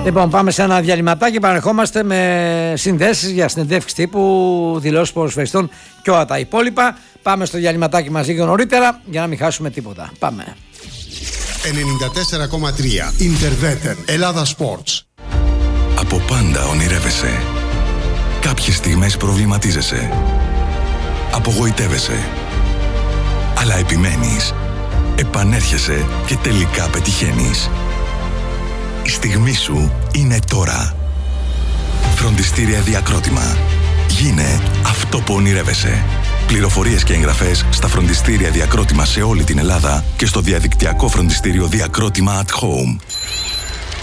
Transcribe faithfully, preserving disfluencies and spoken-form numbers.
Λοιπόν, πάμε σε ένα διαλυματάκι. Παρεχόμαστε με συνδέσεις για συνεντεύξεις τύπου, δηλώσεις ποδοσφαιριστών και όλα τα υπόλοιπα. Πάμε στο διαλυματάκι μας λίγο νωρίτερα για να μην χάσουμε τίποτα. Πάμε. ενενήντα τέσσερα κόμμα τρία Interveter Ελλάδα Sports. Από πάντα ονειρεύεσαι. Κάποιες στιγμές προβληματίζεσαι. Απογοητεύεσαι. Αλλά επιμένεις. Επανέρχεσαι και τελικά πετυχαίνεις. Η στιγμή σου είναι τώρα. Φροντιστήρια Διακρότημα. Γίνε αυτό που ονειρεύεσαι. Πληροφορίες και εγγραφές στα φροντιστήρια Διακρότημα σε όλη την Ελλάδα και στο διαδικτυακό φροντιστήριο Διακρότημα at Home.